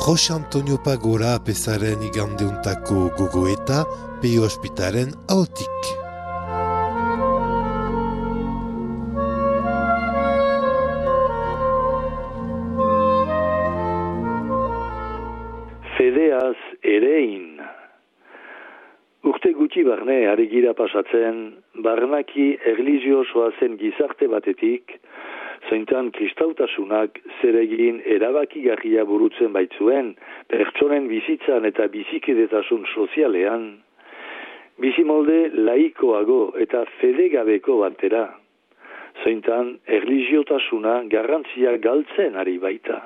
Jose Antonio Pagora pesaren igandeuntako gogoeta Peio Ospitaren ahotik. Fedeaz erein. Urte gutxi barne aregira pasatzen, barnaki erlijiosoa zen gizarte batetik, zeintan kristautasunak zeregin erabakigarria burutzen baitzuen, pertsonen bizitzan eta bizikidetasun sozialean, bizimolde laikoago eta fedegabeko batera, zeintan erlijiotasuna garrantzia galtzen ari baita.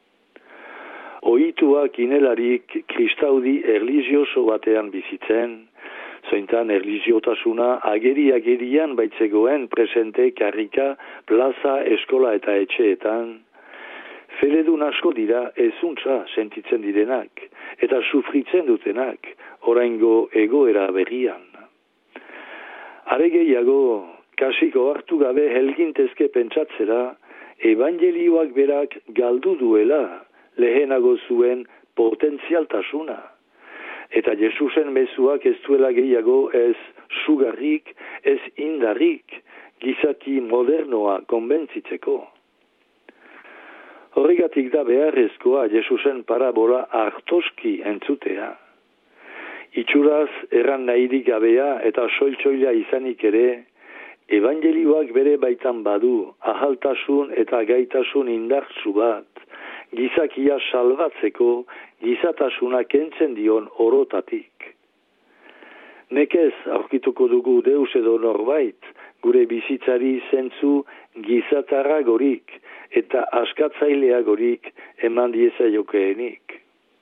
Ohituak inelarik kristaudi erlijioso batean bizitzen, zeintan erlijiotasuna ageri-agerian baitzegoen presente karrika, plaza, eskola eta etxeetan, feledun asko dira ezuntza sentitzen direnak, eta sufritzen dutenak, oraingo egoera berrian. Are gehiago, kasiko hartu gabe helgintezke pentsatzera, evangelioak berak galdu duela, lehenago zuen potentzialtasuna. Eta Jesusen mezuak ez duela gehiago ez sugarrik, ez indarrik, gizaki modernoa konbentzitzeko. Horregatik da beharrezkoa Jesusen parabola hartoski entzutea. Itxuraz erran nahirik gabea eta soiltsoila izanik ere, evangelioak bere baitan badu, ahaltasun eta gaitasun indartsu bat, gizakia salbatzeko gizatasuna kentzen dion orotatik. Nekez aurkituko dugu deus edo norbait, gure bizitzari zentzu gizatarragorik eta askatzaileagorik eman diezaiokeenik.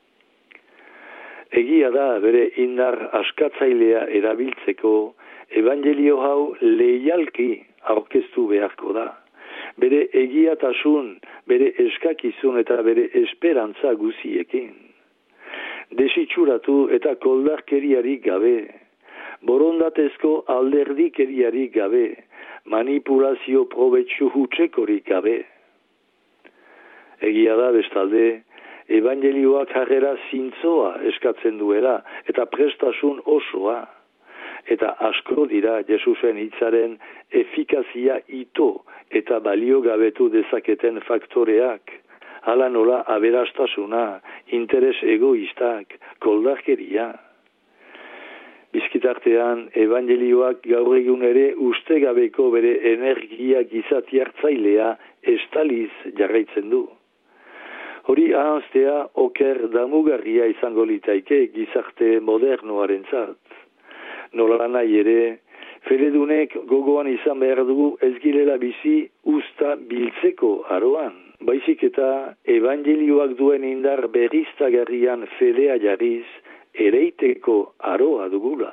Egia da bere indar askatzailea erabiltzeko, evangelio hau leialki aurkeztu beharko da. Bere egiatasun, bere eskakizun eta bere esperantza guziekin. Desitxuratu eta koldarkeriarik gabe, borondatezko alderdikeriarik gabe, manipulazio probetxu hutsekorik gabe. Egia da bestalde, evangelioak jarrera zintzoa eskatzen duela eta prestasun osoa. Eta asko dira Jesusen hitzaren efikazia ito eta baliogabetu dezaketen faktoreak, hala nola aberastasuna, interes egoistak, koldarkeria. Bizkitartean, evangelioak gaur egun ere ustegabeko bere energia gizatiartzailea estaliz jarraitzen du. Hori ahanztea oker damugarria izango litaike gizarte modernoarentzat. Nola nahi ere, feledunek gogoan izan behar dugu ez girela bizi usta biltzeko aroan. Baizik eta evangelioak duen indar berriztagarrian fedea jarriz ereiteko aroa dugula.